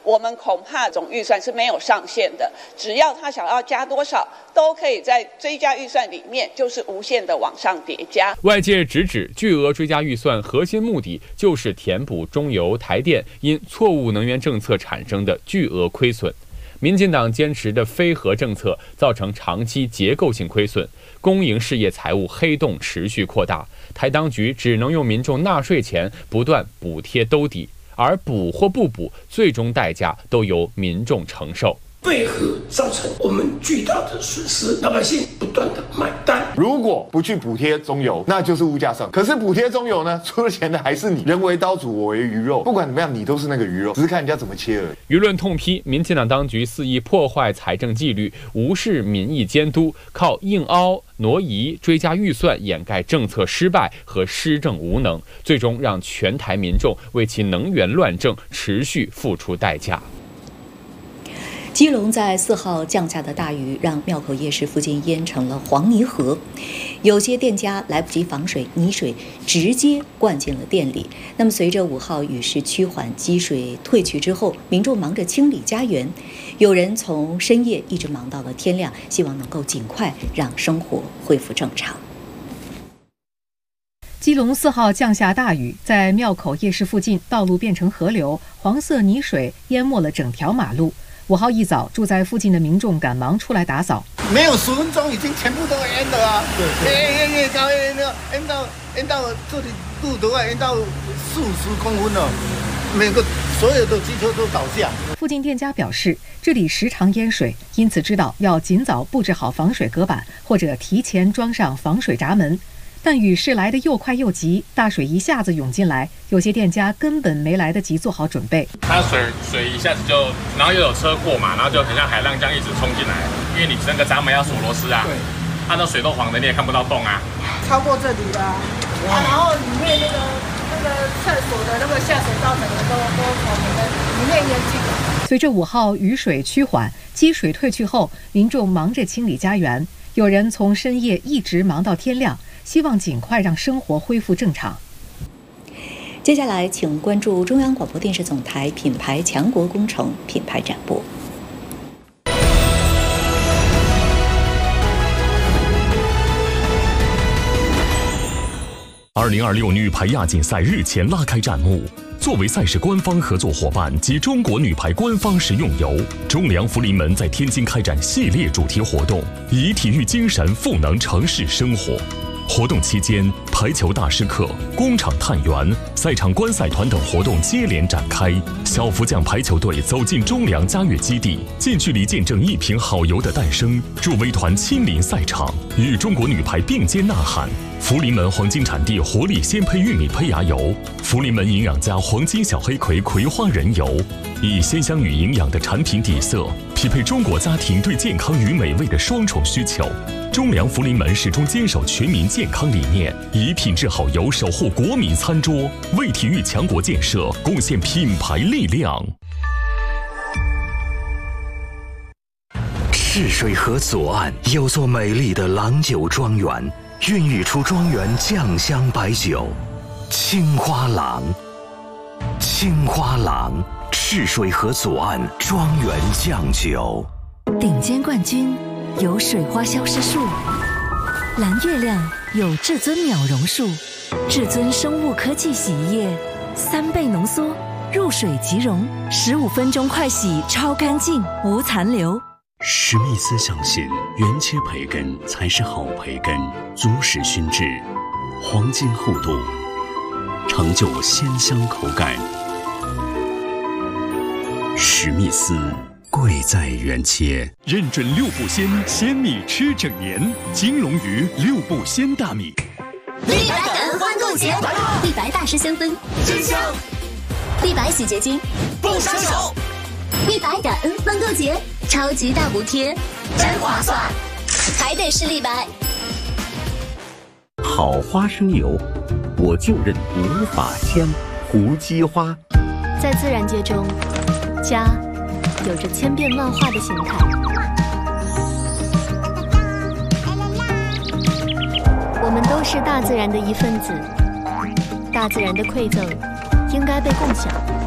我们恐怕总预算是没有上限的，只要他想要加多少，都可以在追加预算里面就是无限的往上叠加。 外界直指巨额追加预算核心目的就是填补中油、台电因错误能源政策产生的巨额亏损。民进党坚持的非核政策造成长期结构性亏损，公营事业财务黑洞持续扩大，台当局只能用民众纳税钱不断补贴兜底，而补或不补，最终代价都由民众承受。 为何造成我们巨大的损失？老百姓不断的买单。 如果不去补贴中油，那就是物价上。可是补贴中油呢，出了钱的还是你。人为刀俎，我为鱼肉。不管怎么样，你都是那个鱼肉，只是看人家怎么切而已。 舆论痛批民进党当局肆意破坏财政纪律，无视民意监督，靠硬凹、挪移、追加预算掩盖政策失败和施政无能，最终让全台民众为其能源乱政持续付出代价。 基隆在4号降下的大雨，让庙口夜市附近淹成了黄泥河，有些店家来不及防水，泥水直接灌进了店里。那么随着5号雨势趋缓，积水退去之后，民众忙着清理家园，有人从深夜一直忙到了天亮，希望能够尽快让生活恢复正常。 基隆4号降下大雨，在庙口夜市附近，道路变成河流，黄色泥水淹没了整条马路。5号一早，住在附近的民众赶忙出来打扫， 没有10分钟已经全部都淹了啊！对，越高淹到这里路都要淹到40-50公分了，每个所有的机车都倒下。 附近店家表示，这里时常淹水，因此知道要尽早布置好防水隔板，或者提前装上防水闸门。但雨势来得又快又急，大水一下子涌进来，有些店家根本没来得及做好准备。 它水一下子就，然后又有车过嘛，然后就很像海浪这样一直冲进来，因为你那个闸门要锁螺丝啊，对，它那水都黄的，你也看不到洞啊。 超过这里了，然后里面那个厕所的那个下水道整个都从里面淹进了。 随着5号雨水趋缓，积水退去后，民众忙着清理家园，有人从深夜一直忙到天亮。希望尽快让生活恢复正常。 接下来，请关注中央广播电视总台品牌强国工程品牌展播。 2026女排亚锦赛日前拉开战幕。作为赛事官方合作伙伴及中国女排官方食用油，中粮福临门在天津开展系列主题活动，以体育精神赋能城市生活。活动期间，排球大师课、工厂探员、赛场观赛团等活动接连展开。小福将排球队走进中粮嘉悦基地，近距离见证一瓶好油的诞生。助威团亲临赛场，与中国女排并肩呐喊。福临门黄金产地活力鲜胚玉米胚芽油，福临门营养家黄金小黑葵葵花仁油，以鲜香与营养的产品底色，匹配中国家庭对健康与美味的双重需求。中粮福临门始终坚守全民健康理念，以品质好油守护国民餐桌，为体育强国建设贡献品牌力量。 赤水河左岸有座美丽的郎酒庄园，孕育出庄园酱香白酒青花郎。青花郎，赤水河左岸庄园酱酒。 顶尖冠军有水花消失术，蓝月亮有至尊秒溶术，至尊生物科技洗衣液3倍浓缩，入水即溶，15分钟快洗超干净，无残留。 史密斯相信原切培根才是好培根，足使熏制，黄金厚度，成就鲜香口感。史密斯贵在原切， 认准6步鲜，鲜米吃整年。金龙鱼6步鲜大米。 立白感恩欢购节，立白大师香氛真香，立白洗洁精不伤手。立白感恩欢购节，超级大补贴，真划算，还得是立白。 好花生油，我就认无法香。胡姬花， 在自然界中，家有着千变万化的形态。我们都是大自然的一份子，大自然的馈赠应该被共享。